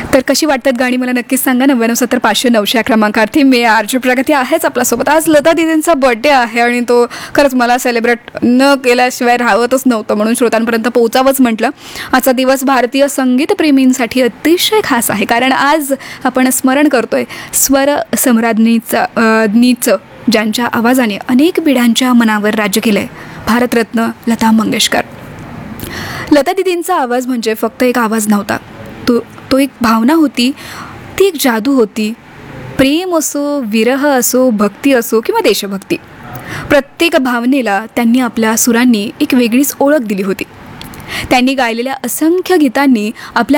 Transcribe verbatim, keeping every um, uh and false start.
तर कशी वाटतात गाणी मला नक्कीच सांगा. नव्याण्णव सत्तर पाचशे नऊशे या क्रमांकावरती. मी आरजे प्रगती आहेच आपल्यासोबत. आज लता दीदींचा बर्थडे आहे आणि तो खरंच मला सेलिब्रेट न केल्याशिवाय राहतच नव्हतं, म्हणून श्रोतांपर्यंत पोहोचावंच म्हटलं. आजचा दिवस भारतीय संगीतप्रेमींसाठी अतिशय खास आहे, कारण आज आपण स्मरण करतोय स्वर सम्राज्ञीचं नीचं, ज्यांच्या आवाजाने अनेक पिढ्यांच्या मनावर राज्य केलंय, भारतरत्न लता मंगेशकर. लता दीदींचा आवाज म्हणजे फक्त एक आवाज नव्हता, तो तो एक भावना होती, ती एक जादू होती. प्रेम असो, विरह असो, भक्ती असो किंवा देशभक्ती, प्रत्येक भावनेला त्यांनी आपल्या सुरांनी एक वेगळीच ओळख दिली होती. त्यांनी गायलेल्या असंख्य गीतांनी आपल्या